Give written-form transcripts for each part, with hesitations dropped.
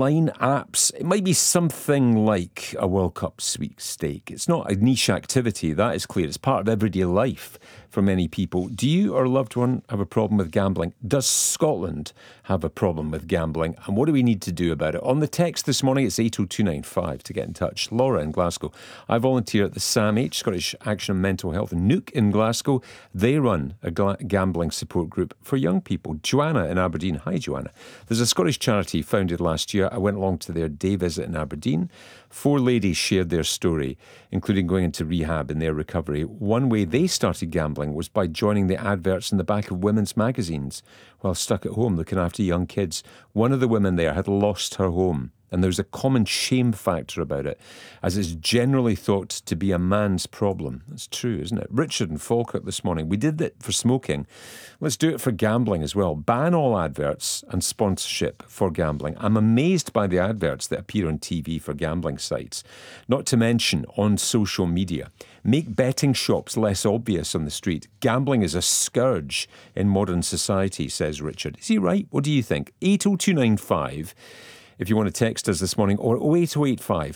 online apps. It might be something like a World Cup sweepstake. It's not a niche activity, that is clear. It's part of everyday life for many people. Do you or a loved one have a problem with gambling? Does Scotland have a problem with gambling? And what do we need to do about it? On the text this morning, it's 80295 to get in touch. Laura in Glasgow. I volunteer at the SAMH, Scottish Action on Mental Health, Nook in Glasgow. They run a gambling support group for young people. Joanna in Aberdeen. Hi, Joanna. There's a Scottish charity founded last year. I went along to their day visit in Aberdeen. 4 ladies shared their story, including going into rehab in their recovery. One way they started gambling was by joining the adverts in the back of women's magazines while stuck at home looking after young kids. One of the women there had lost her home, and there's a common shame factor about it, as it's generally thought to be a man's problem. That's true, isn't it? Richard and Falkirk this morning. We did that for smoking. Let's do it for gambling as well. Ban all adverts and sponsorship for gambling. I'm amazed by the adverts that appear on TV for gambling sites, not to mention on social media. Make betting shops less obvious on the street. Gambling is a scourge in modern society, says Richard. Is he right? What do you think? 80295. If you want to text us this morning, or 08085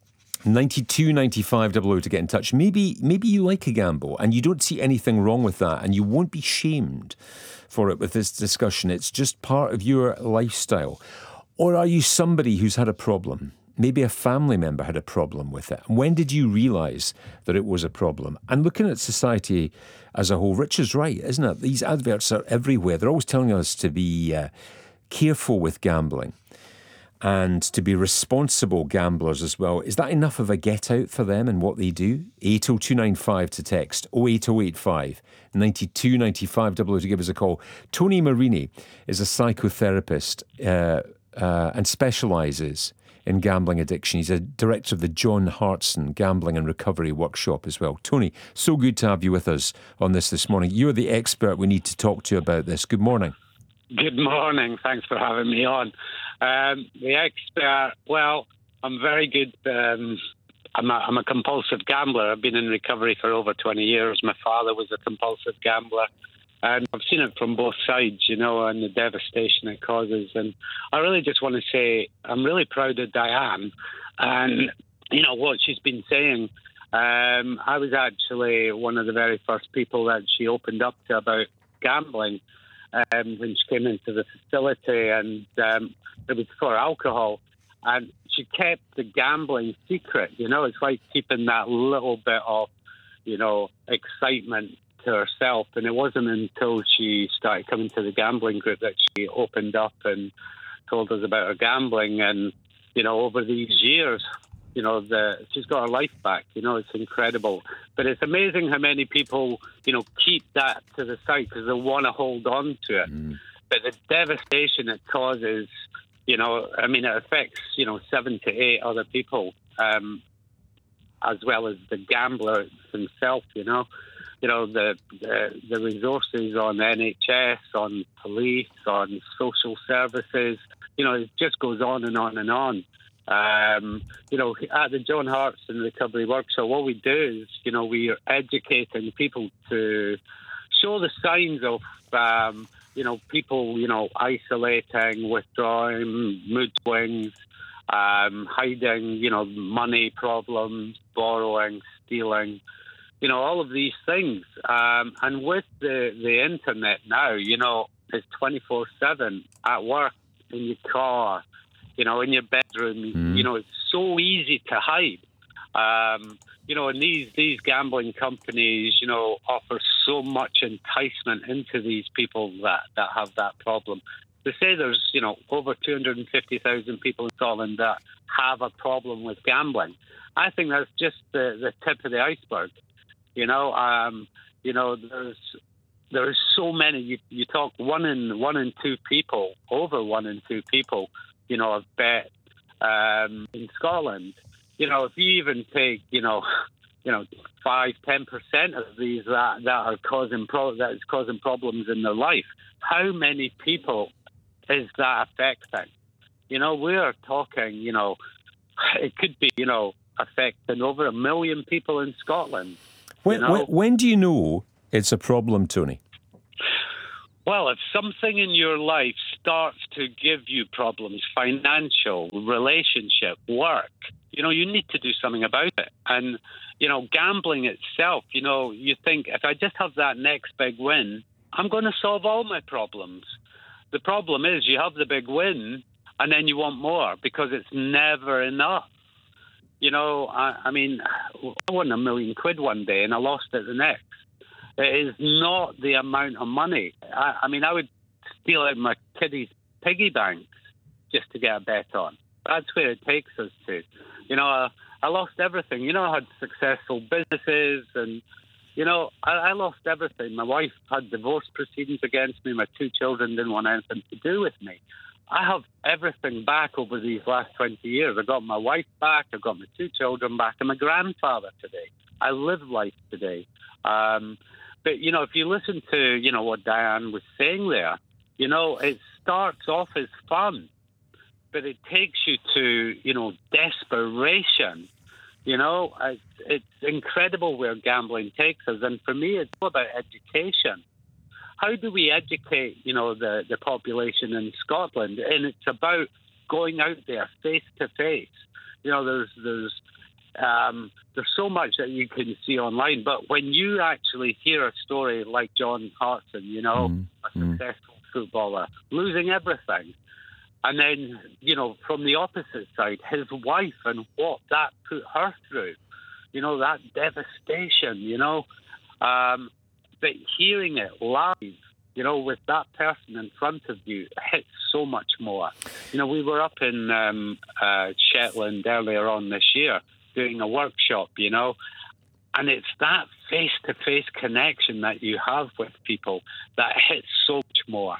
92 95 00 to get in touch. Maybe you like a gamble and you don't see anything wrong with that, and you won't be shamed for it with this discussion. It's just part of your lifestyle. Or are you somebody who's had a problem? Maybe a family member had a problem with it. And when did you realise that it was a problem? And looking at society as a whole, Richard's right, isn't it? These adverts are everywhere. They're always telling us to be careful with gambling and to be responsible gamblers as well. Is that enough of a get out for them and what they do? 80295 to text, 08085 92 95 00 to give us a call. Tony Marini is a psychotherapist and specialises in gambling addiction. He's a director of the John Hartson Gambling and Recovery Workshop as well. Tony, so good to have you with us on this morning. You're the expert we need to talk to about this. Good morning. Good morning. Thanks for having me on. The expert, well, I'm very good. I'm a compulsive gambler. I've been in recovery for over 20 years. My father was a compulsive gambler. And I've seen it from both sides, and the devastation it causes. And I really just want to say I'm really proud of Diane and, what she's been saying. I was actually one of the very first people that she opened up to about gambling when she came into the facility, and it was for alcohol. And she kept the gambling secret. It's like keeping that little bit of, excitement to herself. And it wasn't until she started coming to the gambling group that she opened up and told us about her gambling. And, over these years, she's got her life back. It's incredible. But it's amazing how many people, keep that to the side because they want to hold on to it. But the devastation it causes, it affects, 7 to 8 other people, as well as the gambler himself, the resources on NHS, on police, on social services, it just goes on and on and on. At the John Hartson Recovery Workshop, what we do is, we are educating people to show the signs of, people, isolating, withdrawing, mood swings, hiding, money problems, borrowing, stealing, all of these things. And with the internet now, it's 24/7 at work, in your car, in your bedroom, it's so easy to hide. And these gambling companies, offer so much enticement into these people that have that problem. They say there's, over 250,000 people in Scotland that have a problem with gambling. I think that's just the tip of the iceberg. There's so many. You talk one in two people, over 1 in 2 people, have bet in Scotland. If you even take, 5-10% of these that are causing that is causing problems in their life, how many people is that affecting? We are talking, it could be, affecting over 1 million people in Scotland. When do you know it's a problem, Tony? Well, if something in your life starts to give you problems, financial, relationship, work, you need to do something about it. And, gambling itself, you think, if I just have that next big win, I'm going to solve all my problems. The problem is you have the big win and then you want more because it's never enough. I won £1 million one day and I lost it the next. It is not the amount of money. I would steal out my kiddies' piggy banks just to get a bet on. That's where it takes us to. I lost everything. I had successful businesses and, I lost everything. My wife had divorce proceedings against me. My 2 children didn't want anything to do with me. I have everything back over these last 20 years. I got my wife back. I got my 2 children back. I'm a grandfather today. I live life today. But, if you listen to, what Diane was saying there, it starts off as fun, but it takes you to, desperation. It's incredible where gambling takes us. And for me, it's all about education. How do we educate, the population in Scotland? And it's about going out there face to face. There's so much that you can see online, but when you actually hear a story like John Hartson, a successful footballer, losing everything, and then, from the opposite side, his wife and what that put her through, that devastation, but hearing it live, with that person in front of you hits so much more. We were up in Shetland earlier on this year doing a workshop, and it's that face-to-face connection that you have with people that hits so much more.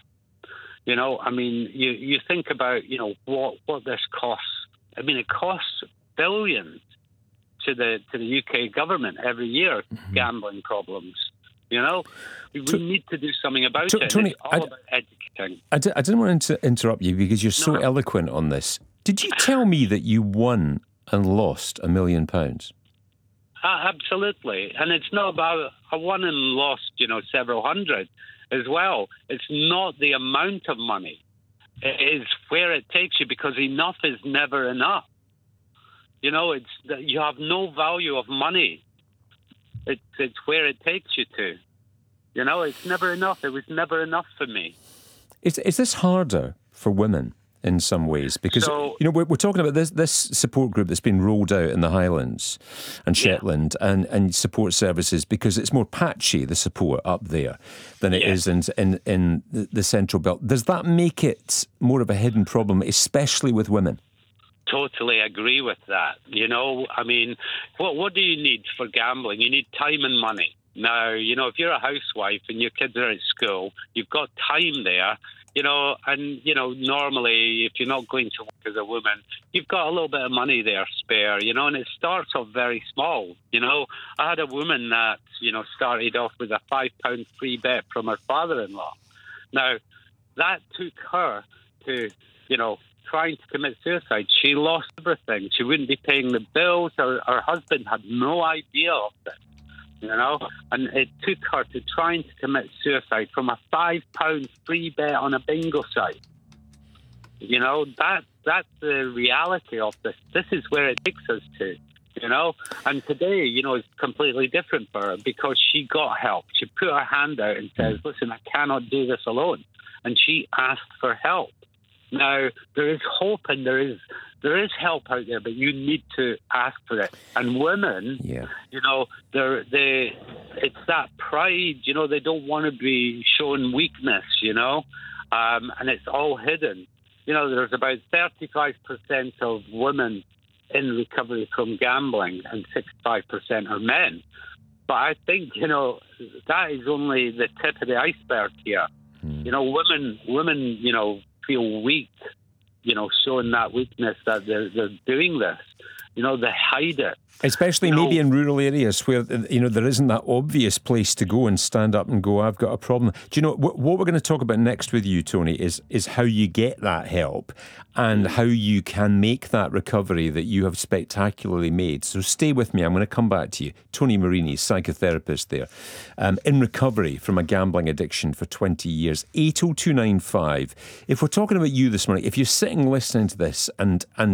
You think about, what this costs. It costs billions to the UK government every year, gambling problems. We need to do something about it. Tony, it's all about educating. I didn't want to interrupt you because you're so eloquent on this. Did you tell me that you won and lost £1 million? Absolutely. And it's not about I won and lost, several hundred as well. It's not the amount of money. It is where it takes you because enough is never enough. It's that you have no value of money. It's where it takes you to. It's never enough. It was never enough for me. Is this harder for women in some ways? Because, we're talking about this support group that's been rolled out in the Highlands and Shetland and support services because it's more patchy, the support up there, than it is in the Central Belt. Does that make it more of a hidden problem, especially with women? Totally agree with that. What do you need for gambling? You need time and money. Now, if you're a housewife and your kids are at school, you've got time there, normally if you're not going to work as a woman, you've got a little bit of money there spare, and it starts off very small. I had a woman that, started off with a £5 free bet from her father-in-law. Now, that took her to, trying to commit suicide. She lost everything. She wouldn't be paying the bills. Her husband had no idea of this, and it took her to trying to commit suicide from a £5 free bet on a bingo site. That's the reality of this. This is where it takes us to, and today, it's completely different for her because she got help. She put her hand out and says, listen, I cannot do this alone. And she asked for help. Now, there is hope and there is help out there, but you need to ask for it. And women, it's that pride, they don't want to be shown weakness, and it's all hidden. There's about 35% of women in recovery from gambling and 65% are men. But I think, that is only the tip of the iceberg here. Women, feel weak, showing that weakness that they're doing this. they hide it. Especially maybe in rural areas where, there isn't that obvious place to go and stand up and go, I've got a problem. Do you know, what we're going to talk about next with you, Tony, is how you get that help and how you can make that recovery that you have spectacularly made. So stay with me. I'm going to come back to you. Tony Marini, psychotherapist there, in recovery from a gambling addiction for 20 years. 80295. If we're talking about you this morning, if you're sitting listening to this and